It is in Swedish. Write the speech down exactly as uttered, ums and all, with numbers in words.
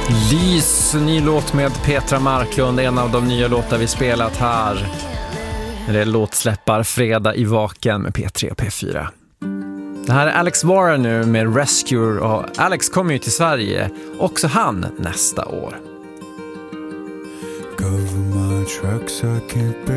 Lys, ny låt med Petra Marklund, en av de nya låtar vi spelat här. Det är låtsläppar fredag i Vaken med P tre och P fyra. Det här är Alex Warren nu med Rescue, och Alex kommer ju till Sverige, också han nästa år.